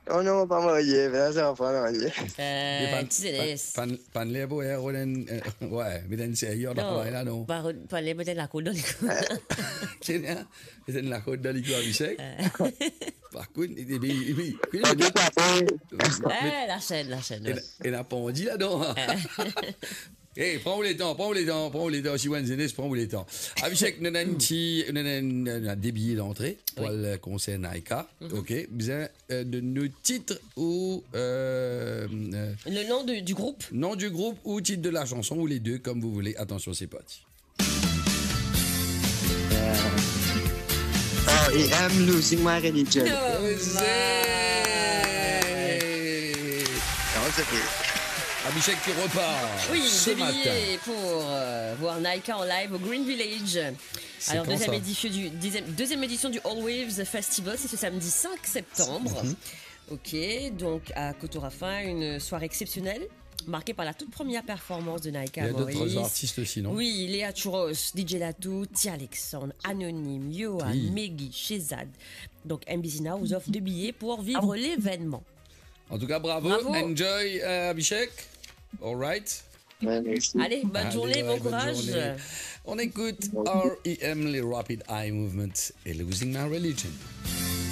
Oh non, pas marié, mais ça va pas marié. Tu sais, Pan lebo ya rolen ouais, miden sérieux da non, là non. pas les peut-être la cour de l'école. Kenya, miden la code de l'Igo Abhishek. Par contre, il Pas tout à fait. La chaîne, ouais. et la pas dit là-dedans. Eh, prends les temps, si vous avez prends les temps. Abhishek, nous avons un débit d'entrée pour le concert Naika. Ok, besoin de nos titres ou. Le nom du groupe. Nom du groupe ou titre de la chanson, ou les deux, comme vous voulez. Attention, c'est parti. R.E.M. Losing My Religion. Non, c'est fait. Abhishek, tu repars. Oui, ce des matin. billets pour voir Naika en live au Green Village. Alors, quand ça deuxième édition du All Waves Festival, c'est ce samedi 5 septembre. Ok, donc à Kotorafin, une soirée exceptionnelle, marquée par la toute première performance de Naika. Il y a d'autres artistes aussi, non? Oui, Léa Chouros, DJ Latou, Tia Alexandre, Anonyme, Johan, Oui. Meggy, Shezad. Donc, MBZina vous offre 2 billets pour vivre l'événement. En tout cas, bravo. Enjoy, Abhishek. All right. Ouais, merci. Allez, bonne journée, bon courage. On écoute R.E.M. les Rapid Eye Movement et Losing My Religion.